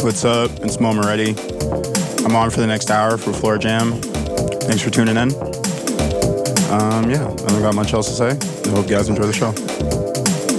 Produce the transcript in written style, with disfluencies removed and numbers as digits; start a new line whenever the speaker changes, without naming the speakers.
What's up? It's Mo Moretti. I'm on for the next hour for Floor Jam. Thanks for tuning in. I don't got much else to say. I hope you guys enjoy the show.